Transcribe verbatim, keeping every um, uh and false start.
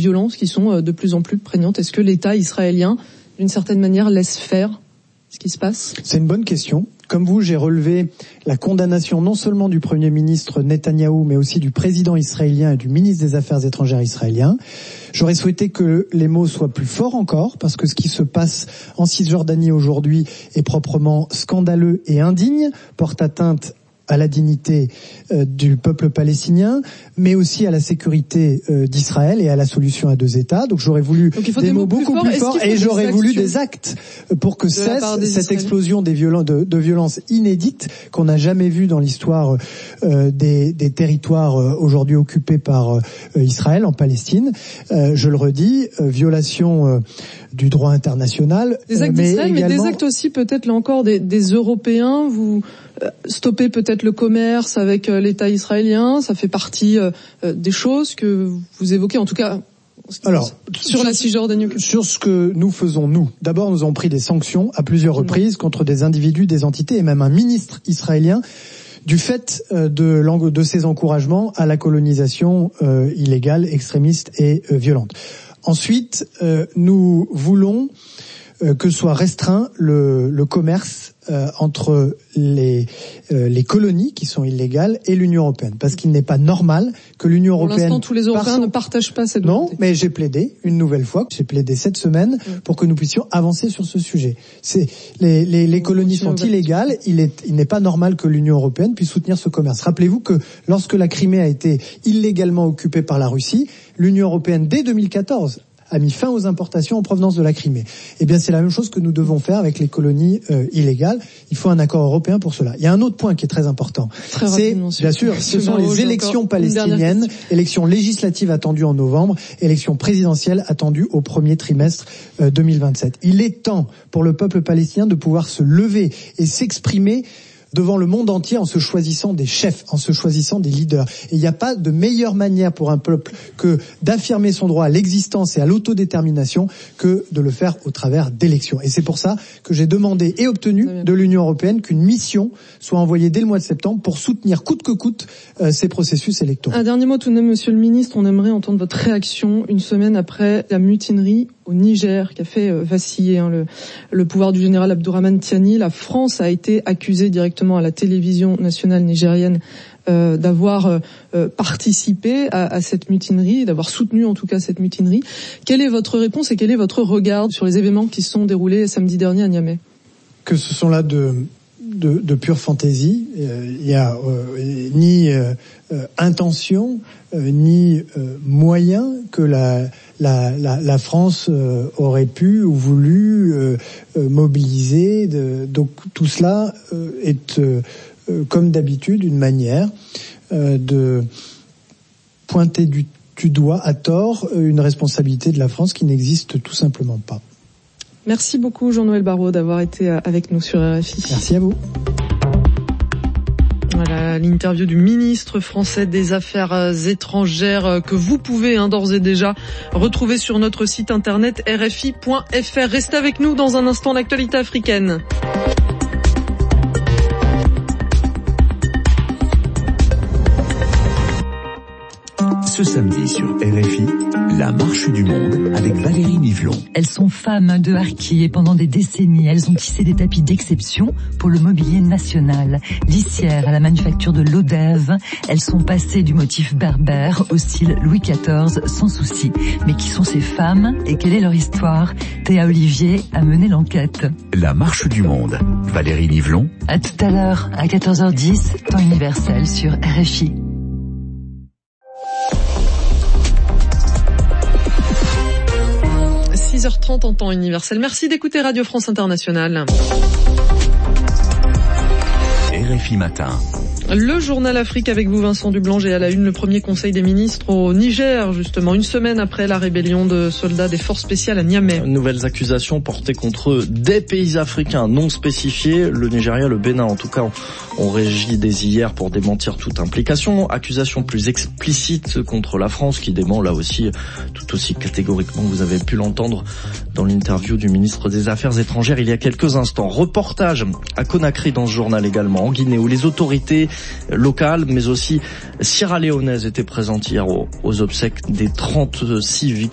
violences qui sont de plus en plus prégnantes. Est-ce que l'État israélien, d'une certaine manière, laisse faire ce qui se passe ? C'est une bonne question. Comme vous, j'ai relevé la condamnation non seulement du Premier ministre Netanyahou, mais aussi du président israélien et du ministre des Affaires étrangères israélien. J'aurais souhaité que les mots soient plus forts encore, parce que ce qui se passe en Cisjordanie aujourd'hui est proprement scandaleux et indigne, porte atteinte à la dignité euh, du peuple palestinien, mais aussi à la sécurité euh, d'Israël et à la solution à deux États. Donc j'aurais voulu des, des mots, mots beaucoup plus, plus forts et j'aurais voulu des actes pour que cesse cette explosion des violen- de, de violences inédites qu'on n'a jamais vues dans l'histoire euh, des, des territoires euh, aujourd'hui occupés par euh, Israël en Palestine. Euh, je le redis, euh, violation euh, du droit international. Des actes euh, mais d'Israël, également... mais des actes aussi peut-être là encore des, des Européens. Vous euh, stoppez peut-être le commerce avec euh, l'État israélien. Ça fait partie euh, des choses que vous évoquez, en tout cas. Alors, sur, sur la Cisjordanie. Sur ce que nous faisons, nous. D'abord, nous avons pris des sanctions à plusieurs reprises contre des individus, des entités et même un ministre israélien du fait euh, de, de ses encouragements à la colonisation euh, illégale, extrémiste et euh, violente. Ensuite, euh, nous voulons euh, que soit restreint le, le commerce euh, entre les, euh, les colonies qui sont illégales et l'Union européenne, parce qu'il n'est pas normal que l'Union européenne... Pour l'instant, tous les Européens son... ne partagent pas cette Non, volonté. mais j'ai plaidé une nouvelle fois, j'ai plaidé cette semaine mmh. pour que nous puissions avancer sur ce sujet. C'est les, les, les colonies sont illégales, il est, il n'est pas normal que l'Union européenne puisse soutenir ce commerce. Rappelez-vous que lorsque la Crimée a été illégalement occupée par la Russie, l'Union européenne dès deux mille quatorze a mis fin aux importations en provenance de la Crimée. Eh bien, c'est la même chose que nous devons faire avec les colonies euh, illégales. Il faut un accord européen pour cela. Il y a un autre point qui est très important. Très c'est, bien sûr, ce sont les élections palestiniennes, élections législatives attendues en novembre, élections présidentielles attendues au premier trimestre euh, deux mille vingt-sept. Il est temps pour le peuple palestinien de pouvoir se lever et s'exprimer devant le monde entier en se choisissant des chefs, en se choisissant des leaders. Et il n'y a pas de meilleure manière pour un peuple que d'affirmer son droit à l'existence et à l'autodétermination que de le faire au travers d'élections. Et c'est pour ça que j'ai demandé et obtenu de l'Union européenne qu'une mission soit envoyée dès le mois de septembre pour soutenir coûte que coûte euh, ces processus électoraux. Un dernier mot tout de même, Monsieur le Ministre, on aimerait entendre votre réaction une semaine après la mutinerie au Niger qui a fait vaciller hein, le, le pouvoir du général Abdourahmane Tiani. La France a été accusée directement à la télévision nationale nigérienne euh, d'avoir euh, participé à, à cette mutinerie, d'avoir soutenu en tout cas cette mutinerie. Quelle est votre réponse et quel est votre regard sur les événements qui se sont déroulés samedi dernier à Niamey ? Que ce sont là de... De, de pure fantaisie, il euh, y a euh, ni euh, euh, intention euh, ni euh, moyen que la la la, la France euh, aurait pu ou voulu euh, euh, mobiliser. De, donc tout cela euh, est euh, euh, comme d'habitude une manière euh, de pointer du, du doigt à tort une responsabilité de la France qui n'existe tout simplement pas. Merci beaucoup Jean-Noël Barrot d'avoir été avec nous sur R F I. Merci à vous. Voilà l'interview du ministre français des Affaires étrangères que vous pouvez hein, d'ores et déjà retrouver sur notre site internet R F I point F R. Restez avec nous dans un instant l'actualité africaine. Ce samedi sur R F I, la marche du monde avec Valérie Nivelon. Elles sont femmes de harki et pendant des décennies, elles ont tissé des tapis d'exception pour le mobilier national. Lissières à la manufacture de l'Odève, elles sont passées du motif berbère au style Louis quatorze sans souci. Mais qui sont ces femmes et quelle est leur histoire ? Théa Olivier a mené l'enquête. La marche du monde. Valérie Nivelon. À tout à l'heure, à quatorze heures dix, temps universel sur R F I. six heures trente en temps universel. Merci d'écouter Radio France Internationale. R F I Matin. Le journal Afrique avec vous Vincent Dublange et à la une le premier conseil des ministres au Niger justement une semaine après la rébellion de soldats des forces spéciales à Niamey. Nouvelles accusations portées contre des pays africains non spécifiés. Le Nigeria, le Bénin en tout cas ont régi dès hier pour démentir toute implication. Accusations plus explicites contre la France qui dément là aussi tout aussi catégoriquement. Vous avez pu l'entendre dans l'interview du ministre des Affaires étrangères il y a quelques instants. Reportage à Conakry dans ce journal également en Guinée où les autorités locales mais aussi sierra-léonaises étaient présentes hier aux, aux obsèques des trente-six victimes